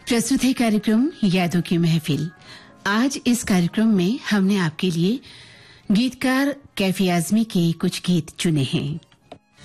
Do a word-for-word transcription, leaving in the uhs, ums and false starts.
प्रस्तुत है कार्यक्रम यादों की महफिल। आज इस कार्यक्रम में हमने आपके लिए गीतकार कैफी आजमी के कुछ गीत चुने हैं।